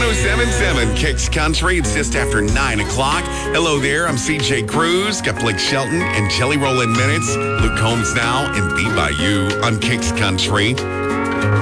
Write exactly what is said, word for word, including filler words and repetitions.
oh seven point seven Kicks Country. It's just after nine o'clock. Hello there. I'm C J Cruz. Got Blake Shelton and Jelly Roll in minutes. Luke Combs now and Be By You on Kicks Country.